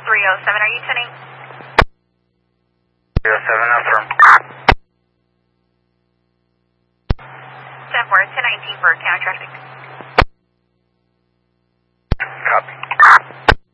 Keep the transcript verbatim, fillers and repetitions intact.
three oh seven, are you tuning? three oh seven, affirm. ten four, ten nineteen for counter traffic.